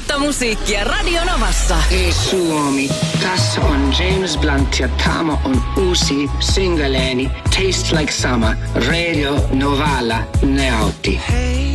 Uutta musiikkia Radionovassa. Hei Suomi, tässä on James Blunt ja tämä on uusi singleeni Taste Like Summer. Radio Novalla, ne autti.